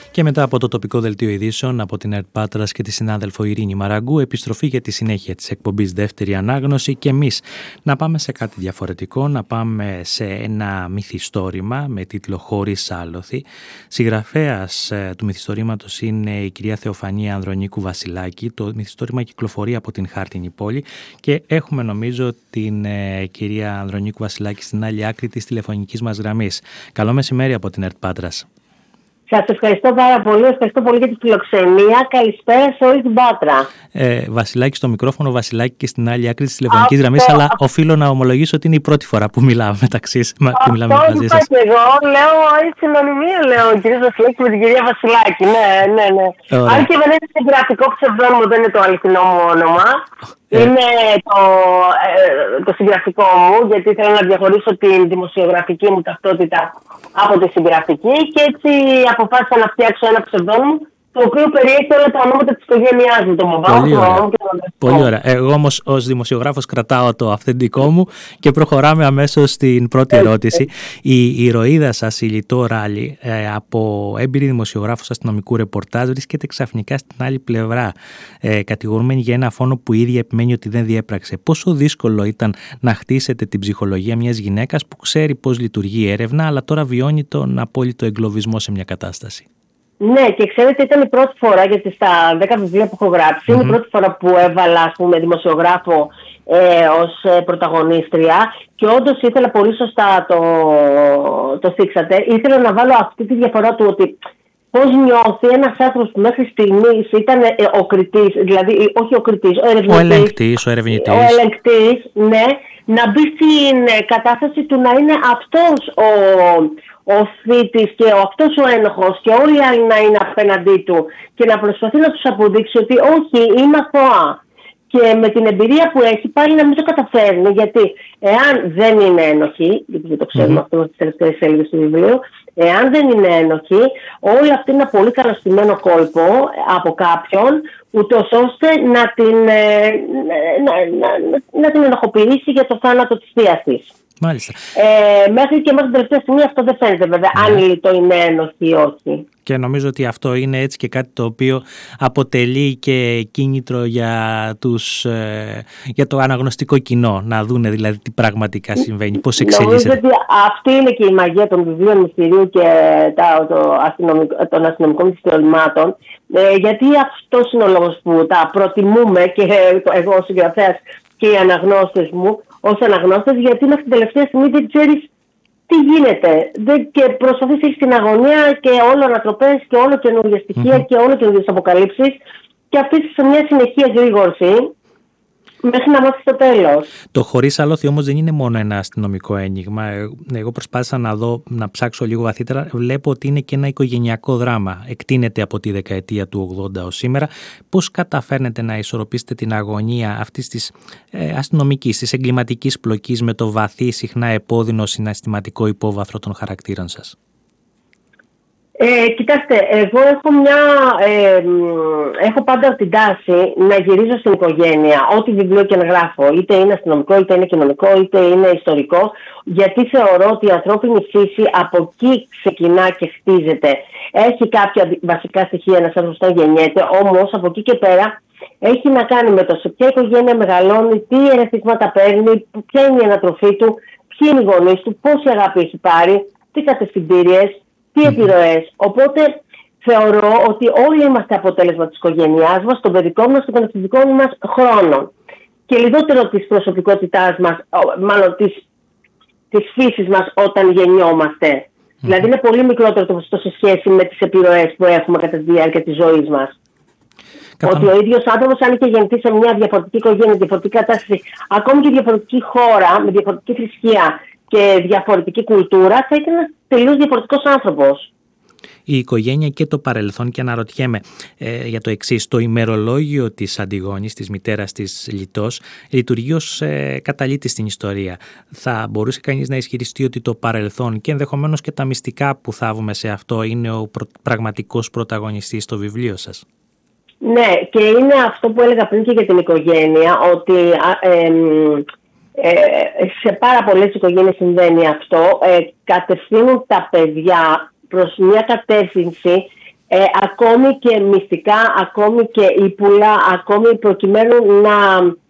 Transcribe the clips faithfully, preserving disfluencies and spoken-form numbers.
Και μετά από το τοπικό δελτίο ειδήσεων από την ΕΡΤ Πάτρας και τη συνάδελφο Ειρήνη Μαραγκού, επιστροφή για τη συνέχεια της εκπομπής Δεύτερη Ανάγνωση και εμείς να πάμε σε κάτι διαφορετικό, να πάμε σε ένα μυθιστόρημα με τίτλο «Χωρίς άλοθη». Συγγραφέας ε, του μυθιστορήματος είναι η κυρία Θεοφανία Ανδρονίκου Βασιλάκη. Το μυθιστόρημα κυκλοφορεί από την Χάρτινη Πόλη και έχουμε νομίζω την ε, κυρία Ανδρονίκου Βασιλάκη στην άλλη άκρη της τηλεφωνικής μας γραμμής. Καλό μεσημέρι από την ΕΡΤ Πάτρας. Σας ευχαριστώ πάρα πολύ. Ευχαριστώ πολύ για τη φιλοξενία. Καλησπέρα σε όλη την Πάτρα. Ε, Βασιλάκη στο μικρόφωνο, Βασιλάκη και στην άλλη άκρη της τηλεφωνικής γραμμής, αλλά οφείλω να ομολογήσω ότι είναι η πρώτη φορά που μιλάω μεταξύ σας. Αυτό είπα και εγώ. Λέω συνωνυμία, λέω ο κύριος Βασιλάκη με την κυρία Βασιλάκη. Ναι, ναι, ναι. Ωραία. Αν και δεν είναι συγγραφικό ψευδόνυμο, δεν είναι το αληθινό μου όνομα. Ε. Είναι το, ε, το συγγραφικό μου, γιατί θέλω να διαχωρίσω την δημοσιογραφική μου ταυτότητα από τη συγγραφική και έτσι αποφάσισα να φτιάξω ένα ψευδόνυμο το οποίο περιέχει όλα τα ονόματα της οικογένειάς μου, το μοβάο, το μοβάο και το μοβάο. Πολύ ωραία. Εγώ όμως ως δημοσιογράφος κρατάω το αυθεντικό μου και προχωράμε αμέσως στην πρώτη ερώτηση. Η ηρωίδα σας, η Λιτό Ράλη, ε, από έμπειρη δημοσιογράφος αστυνομικού ρεπορτάζ, βρίσκεται ξαφνικά στην άλλη πλευρά, ε, κατηγορούμενη για ένα φόνο που η ίδια επιμένει ότι δεν διέπραξε. Πόσο δύσκολο ήταν να χτίσετε την ψυχολογία μιας γυναίκας που ξέρει πώς λειτουργεί η έρευνα, αλλά τώρα βιώνει τον απόλυτο εγκλωβισμό σε μια κατάσταση? Ναι, και ξέρετε, ήταν η πρώτη φορά, γιατί στα δέκα βιβλία που έχω γράψει, mm-hmm. είναι η πρώτη φορά που έβαλα, ας πούμε, δημοσιογράφο ε, ως ε, πρωταγωνίστρια και όντως ήθελα, πολύ σωστά το, το θίξατε, ήθελα να βάλω αυτή τη διαφορά του ότι πώς νιώθει ένας άνθρωπος που μέχρι στιγμής ήταν ε, ο κριτής, δηλαδή όχι ο κριτής, ο ερευνητής, ο ελεγκτής, ο ερευνητής, ο ελεγκτής, ναι, να μπει στην κατάσταση του να είναι αυτός ο... ο θήτης και ο, αυτός ο ένοχος και όλοι οι άλλοι να είναι απέναντί του και να προσπαθεί να τους αποδείξει ότι όχι, είμαι αθώα. Και με την εμπειρία που έχει πάλι να μην το καταφέρνει, γιατί εάν δεν είναι ένοχοι, γιατί δεν το ξέρουμε mm-hmm. αυτό στις τελευταίες σελίδες του βιβλίου, εάν δεν είναι ένοχοι, όλο αυτό είναι ένα πολύ καλωστημένο κόλπο από κάποιον, ούτως ώστε να την, να, να, να, να την ενοχοποιήσει για το θάνατο της θείας της. Μάλιστα. Ε, μέχρι και μέχρι την τελευταία στιγμή αυτό δεν φαίνεται βέβαια, ναι. αν η Λιτό είναι ένοχη ή όχι. Και νομίζω ότι αυτό είναι έτσι και κάτι το οποίο αποτελεί και κίνητρο για, τους, ε, για το αναγνωστικό κοινό, να δούνε δηλαδή τι πραγματικά συμβαίνει, πώς εξελίσσεται. Νομίζω ότι αυτή είναι και η μαγεία των βιβλίων μυστηρίου και τα, το αστυνομικό, των αστυνομικών μυστηριωμάτων, ε, γιατί αυτός είναι ο λόγος που τα προτιμούμε και εγώ ως συγγραφέας και οι αναγνώστες μου ως αναγνώστες, γιατί μέχρι την τελευταία στιγμή δεν ξέρεις τι γίνεται. Δεν, και προσπαθείς, έχεις την αγωνία και όλο ανατροπές και όλο καινούργια στοιχεία mm-hmm. και όλο καινούργιες αποκαλύψεις και αφήσεις σε μια συνεχή εγρήγορση μέχρι να μάθεις το τέλος. Το χωρίς άλοθη όμως δεν είναι μόνο ένα αστυνομικό ένιγμα. Εγώ προσπάθησα να δω, να ψάξω λίγο βαθύτερα. Βλέπω ότι είναι και ένα οικογενειακό δράμα. Εκτείνεται από τη δεκαετία του ογδόντα ως σήμερα. Πώς καταφέρνετε να ισορροπήσετε την αγωνία αυτής της ε, αστυνομικής, της εγκληματικής πλοκής με το βαθύ, συχνά επώδυνο συναισθηματικό υπόβαθρο των χαρακτήρων σας? Ε, κοιτάξτε, εγώ έχω, μια, ε, έχω πάντα την τάση να γυρίζω στην οικογένεια, ό,τι βιβλίο και να γράφω, είτε είναι αστυνομικό, είτε είναι κοινωνικό, είτε είναι ιστορικό, γιατί θεωρώ ότι η ανθρώπινη φύση από εκεί ξεκινά και χτίζεται. Έχει κάποια βασικά στοιχεία ένας άνθρωπος όταν γεννιέται, όμως από εκεί και πέρα έχει να κάνει με το σε ποια οικογένεια μεγαλώνει, τι ερεθίσματα παίρνει, ποια είναι η ανατροφή του, ποιοι είναι οι γονείς του, πόση αγάπη έχει πάρει, τι κατευθυντήριες, τι επιρροές. Οπότε θεωρώ ότι όλοι είμαστε αποτέλεσμα της οικογένειάς μας, των παιδικών μας και των φυσικών μας χρόνων. Και λιγότερο της προσωπικότητάς μας, μάλλον της, της φύσης μας όταν γεννιόμαστε. Mm. Δηλαδή είναι πολύ μικρότερο το ποσοστό σε σχέση με τις επιρροές που έχουμε κατά τη διάρκεια της ζωής μας. Κατα... Ότι ο ίδιος άνθρωπος, αν και γεννηθεί σε μια διαφορετική οικογένεια, διαφορετική κατάσταση, ακόμη και διαφορετική χώρα, με διαφορετική θρησκεία και διαφορετική κουλτούρα, θα ήταν ένας τελείως διαφορετικός άνθρωπος. Η οικογένεια και το παρελθόν, και αναρωτιέμαι ε, για το εξής. Το ημερολόγιο της Αντιγόνης, της μητέρας της Λιτός, λειτουργεί ως ε, καταλήτης στην ιστορία. Θα μπορούσε κανείς να ισχυριστεί ότι το παρελθόν και ενδεχομένως και τα μυστικά που θάβουμε σε αυτό είναι ο προ, πραγματικός πρωταγωνιστής στο βιβλίο σας? Ναι, και είναι αυτό που έλεγα πριν και για την οικογένεια, ότι ε, ε, σε πάρα πολλές οικογένειες συμβαίνει αυτό. Ε, κατευθύνουν τα παιδιά προς μια κατεύθυνση Ε, ακόμη και μυστικά, ακόμη και ύπουλα, ακόμη προκειμένου να.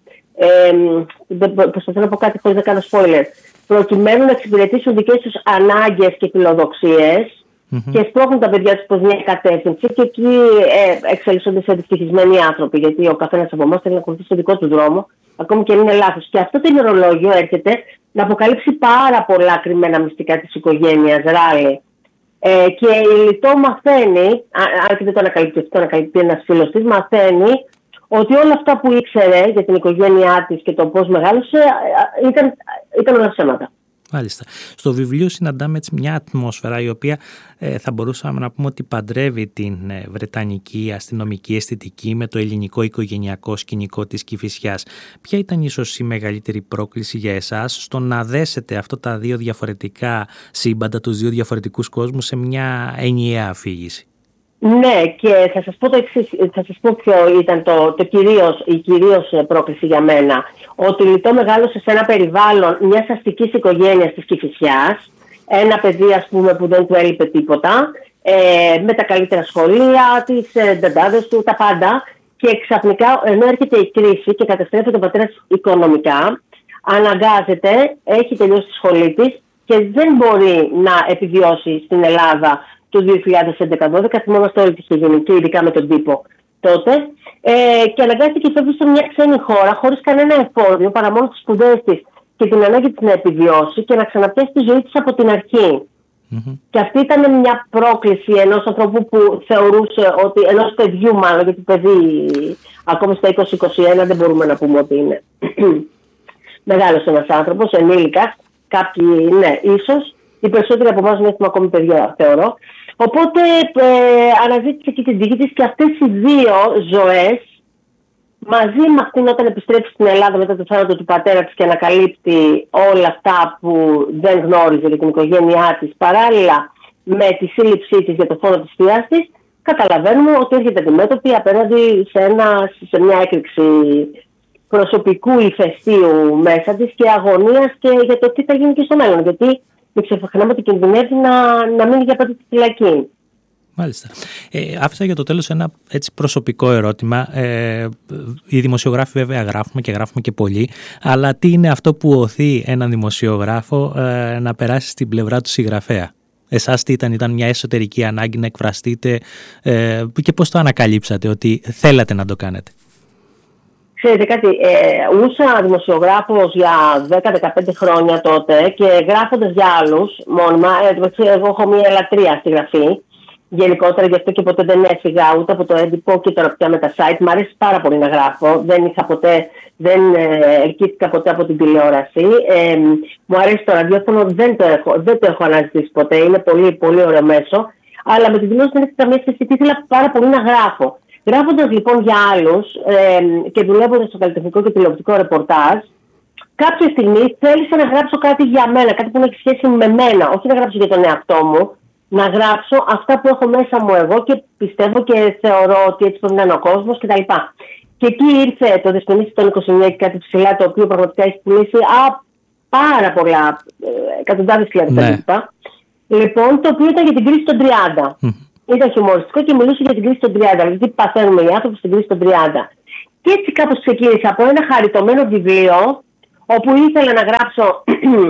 Ε, προσπαθώ να πω κάτι χωρίς να κάνω spoiler. Προκειμένου να εξυπηρετήσουν δικές τους ανάγκες και φιλοδοξίες mm-hmm. και σπρώχνουν τα παιδιά τους προς μια κατεύθυνση και εκεί ε, εξελίσσονται σε δυστυχισμένοι άνθρωποι. Γιατί ο καθένας από εμάς θέλει να ακολουθήσει τον δικό του δρόμο, ακόμη και αν είναι λάθος. Και αυτό το ημερολόγιο έρχεται να αποκαλύψει πάρα πολλά κρυμμένα μυστικά της οικογένειας Ράλι. Ε, και η Λιτό μαθαίνει, αν και δεν το ανακαλύπτει, το ανακαλύπτει ένας φίλος της, μαθαίνει ότι όλα αυτά που ήξερε για την οικογένειά της και το πώς μεγάλωσε ήταν, ήταν όλα ψέματα. Μάλιστα. Στο βιβλίο συναντάμε έτσι μια ατμόσφαιρα η οποία ε, θα μπορούσαμε να πούμε ότι παντρεύει την ε, βρετανική αστυνομική αισθητική με το ελληνικό οικογενειακό σκηνικό της Κηφισιάς. Ποια ήταν ίσως η μεγαλύτερη πρόκληση για εσάς στο να δέσετε αυτά τα δύο διαφορετικά σύμπαντα, τους δύο διαφορετικούς κόσμους σε μια ενιαία αφήγηση? Ναι, και θα σας πω το εξής, θα σας πω ποιο ήταν το, το κυρίως, η κυρίως πρόκληση για μένα. Ότι η Λιτό μεγάλωσε σε ένα περιβάλλον μιας αστικής οικογένειας της Κηφισιάς, ένα παιδί ας πούμε που δεν του έλειπε τίποτα, ε, με τα καλύτερα σχολεία, τις ε, νταντάδες του, τα πάντα, και ξαφνικά ενώ έρχεται η κρίση και καταστρέφει τον πατέρα της οικονομικά, αναγκάζεται, έχει τελειώσει τη σχολή της και δεν μπορεί να επιβιώσει στην Ελλάδα το δύο χιλιάδες έντεκα δώδεκα, θυμόμαστε όλοι τι είχε γίνει και ειδικά με τον τύπο τότε, ε, και αναγκάστηκε και φεύγει σε μια ξένη χώρα χωρίς κανένα εφόδιο παρά μόνο τις σπουδές της και την ανάγκη της να επιβιώσει και να ξαναπιάσει τη ζωή της από την αρχή. Mm-hmm. Και αυτή ήταν μια πρόκληση ενός ανθρώπου που θεωρούσε ότι, ενός παιδιού μάλλον, γιατί παιδί ακόμα στα είκοσι είκοσι ένα δεν μπορούμε να πούμε ότι είναι μεγάλος ένας άνθρωπος, ενήλικας, κάποιοι ναι ίσως. Οι περισσότεροι από εμάς νιώθουμε ακόμη παιδιά, θεωρώ. Οπότε ε, αναζήτησε και την τύχη της και αυτές οι δύο ζωές, μαζί με αυτήν όταν επιστρέφει στην Ελλάδα μετά το θάνατο του πατέρα της και ανακαλύπτει όλα αυτά που δεν γνώριζε για την οικογένειά της, παράλληλα με τη σύλληψή της για το φόνο της θείας της, καταλαβαίνουμε ότι έρχεται αντιμέτωπη απέναντι σε, ένα, σε μια έκρηξη προσωπικού ηφαιστείου μέσα της και αγωνίας και για το τι θα γίνει και στο μέλλον. Γιατί μην ξεχνάμε ότι κινδυνεύει να, να μείνει για πάντα στη φυλακή. Μάλιστα. Ε, άφησα για το τέλος ένα έτσι προσωπικό ερώτημα. Ε, οι δημοσιογράφοι βέβαια γράφουμε και γράφουμε και πολύ, αλλά τι είναι αυτό που οθεί έναν δημοσιογράφο ε, να περάσει στην πλευρά του συγγραφέα? Εσάς τι ήταν, ήταν μια εσωτερική ανάγκη να εκφραστείτε ε, και πώς το ανακαλύψατε ότι θέλατε να το κάνετε? Ξέρετε κάτι, ε, ούσα δημοσιογράφος για δέκα με δεκαπέντε χρόνια τότε και γράφοντας για άλλους μόνιμα, ε, εγώ έχω μια ελαττρία στη γραφή γενικότερα, γι' αυτό και ποτέ δεν έφυγα ούτε από το έντυπο και τώρα πια με τα site. Μ' αρέσει πάρα πολύ να γράφω, δεν είχα ποτέ, δεν ε, ελκύθηκα ποτέ από την τηλεόραση. Ε, μου αρέσει το ραδιόφωνο, δεν το έχω, δεν το έχω αναζητήσει ποτέ, είναι πολύ, πολύ ωραίο μέσο, αλλά με τη δηλώση δεν έχετε καμία σχέση, ήθελα πάρα πολύ να γράφω. Γράφοντας λοιπόν για άλλους ε, και δουλεύοντας στο καλλιτεχνικό και τηλεοπτικό ρεπορτάζ, κάποια στιγμή θέλησα να γράψω κάτι για μένα, κάτι που να έχει σχέση με μένα, όχι να γράψω για τον εαυτό μου, να γράψω αυτά που έχω μέσα μου εγώ και πιστεύω και θεωρώ ότι έτσι πρέπει να είναι ο κόσμος κτλ. Και εκεί ήρθε το Δεσποινίσι των είκοσι μια και κάτι ψηλά, το οποίο πραγματικά έχει πουλήσει α, πάρα πολλά, ε, εκατοντάδες χιλιάδες αντίτυπα. Λοιπόν, το οποίο ήταν για την κρίση των τριάντα. Mm. Ήταν χιουμοριστικό και μιλούσε για την κρίση των τριάντα. Δηλαδή, τι παθαίνουμε οι άνθρωποι στην κρίση των τριάντα. Και έτσι κάπως ξεκίνησα από ένα χαριτωμένο βιβλίο, όπου ήθελα να γράψω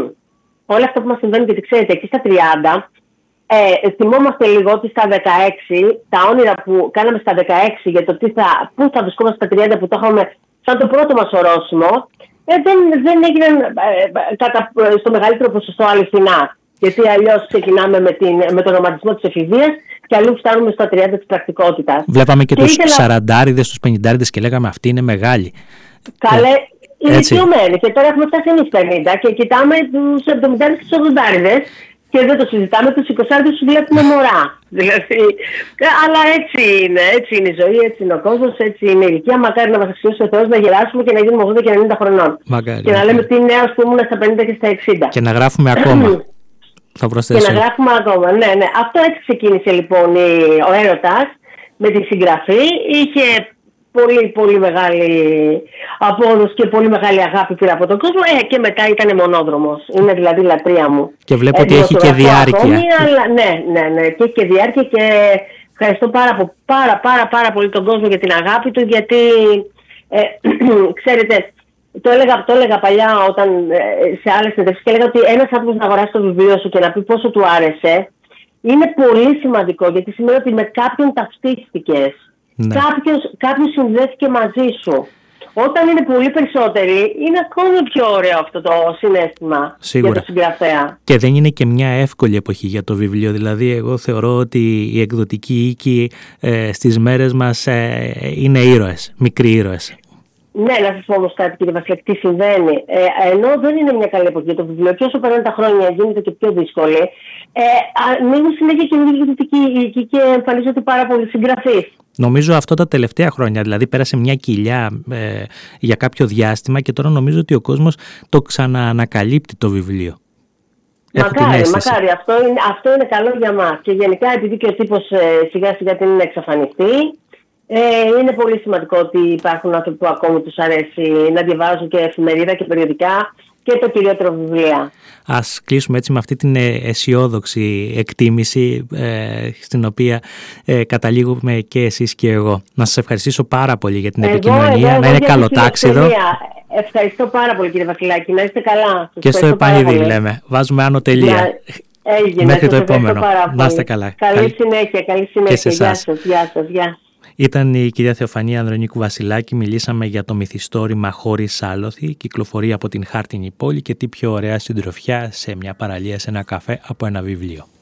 όλα αυτά που μας συμβαίνουν, γιατί ξέρετε, εκεί στα τριάντα, ε, θυμόμαστε λίγο ότι στα δεκαέξι, τα όνειρα που κάναμε στα δεκαέξι για το τι θα, πού θα βρισκόμαστε στα τριάντα, που το είχαμε σαν το πρώτο μας ορόσημο, ε, δεν, δεν έγιναν ε, κατά, στο μεγαλύτερο ποσοστό αληθινά. Γιατί αλλιώς ξεκινάμε με, την, με τον ρομαντισμό της εφηβείας και αλλού φτάνουμε στα τριάντα της πρακτικότητας. Βλέπαμε και, και τους ήθελα... σαραντάριδες, τους πενηντάριδες και λέγαμε αυτοί είναι μεγάλοι. Καλέ, είναι ηλικιωμένοι. Και τώρα έχουμε φτάσει εμείς πενήντα και κοιτάμε τους εβδομηντάριδες και τους ογδοντάριδες και δεν το συζητάμε, τους εικοσάριδες τους βλέπουμε μωρά. Δηλαδή, αλλά έτσι είναι, έτσι είναι η ζωή, έτσι είναι ο κόσμος, έτσι είναι η ηλικία. Μακάρι να μας αξιώσει ο Θεός να γεράσουμε και να γίνουμε ογδόντα και ενενήντα χρονών. Μακάρι. Και να λέμε τι νέος που ήμουν στα πενήντα και στα εξήντα. Και να γράφουμε ακόμα. Θα και να γράφουμε ακόμα. Ναι, ναι. Αυτό έτσι ξεκίνησε λοιπόν ο έρωτας με τη συγγραφή. Είχε πολύ πολύ μεγάλη απόδοση και πολύ μεγάλη αγάπη πήρα από τον κόσμο. Ε, και μετά ήταν μονόδρομος. Είναι δηλαδή λατρεία μου. Και βλέπω ότι έχει και διάρκεια. Ακόμη, αλλά, ναι, ναι, ναι. Και έχει και διάρκεια και Ευχαριστώ πάρα, πάρα, πάρα, πάρα πολύ τον κόσμο για την αγάπη του, γιατί ε, ξέρετε, το έλεγα, το έλεγα παλιά όταν, ε, σε άλλες συνέντευξεις, και έλεγα ότι ένας άνθρωπος να αγοράσει το βιβλίο σου και να πει πόσο του άρεσε, είναι πολύ σημαντικό, γιατί σημαίνει ότι με κάποιον ταυτίστηκες. Ναι. Κάποιος, κάποιος συνδέθηκε μαζί σου. Όταν είναι πολύ περισσότεροι, είναι ακόμη πιο ωραίο αυτό το συναίσθημα. Σίγουρα. Για το συγγραφέα. Και δεν είναι και μια εύκολη εποχή για το βιβλίο. Δηλαδή, εγώ θεωρώ ότι οι εκδοτικοί οίκοι ε, στις μέρες μας ε, είναι ήρωες, μικροί ήρωες. Ναι, να σας πω όμως κάτι, κύριε Βασιλάκη, τι συμβαίνει. Ε, ενώ δεν είναι μια καλή εποχή για το βιβλίο, και όσο περνάνε τα χρόνια γίνεται και πιο δύσκολη, ε, ανοίγουν συνέχεια και οι εκδοτικοί οίκοι και εμφανίζονται πάρα πολλοί συγγραφείς. Νομίζω αυτό τα τελευταία χρόνια, δηλαδή πέρασε μια κοιλιά ε, για κάποιο διάστημα και τώρα νομίζω ότι ο κόσμος το ξαναανακαλύπτει το βιβλίο. Μακάρι, μακάρι. Αυτό είναι, αυτό είναι καλό για μας. Και γενικά, επειδή και ο τύπος ε, σιγά σιγά την είναι εξαφανιστεί, ε, είναι πολύ σημαντικό ότι υπάρχουν άνθρωποι που ακόμη τους αρέσει να διαβάζουν και εφημερίδα και περιοδικά και το κυριότερο βιβλία. Ας κλείσουμε έτσι με αυτή την αισιόδοξη εκτίμηση ε, στην οποία ε, καταλήγουμε και εσείς και εγώ. Να σας ευχαριστήσω πάρα πολύ για την εγώ, επικοινωνία, εγώ, να είναι καλό τάξιδο. Ευχαριστώ πάρα πολύ, κύριε Βασιλάκη, να είστε καλά. Και στο επανειδή λέμε, βάζουμε άνω τελεία. Έγινε, μέχρι το επόμενο. Να είστε καλά. Καλή, καλή συνέχεια, καλή συνέχεια. Και σε εσάς. Γεια σας, γεια σας, γεια. Ήταν η κυρία Θεοφανία Ανδρονίκου Βασιλάκη. Μιλήσαμε για το μυθιστόρημα «Χωρίς άλοθη». Κυκλοφορεί από την Χάρτινη Πόλη και τι πιο ωραία συντροφιά σε μια παραλία, σε ένα καφέ από ένα βιβλίο.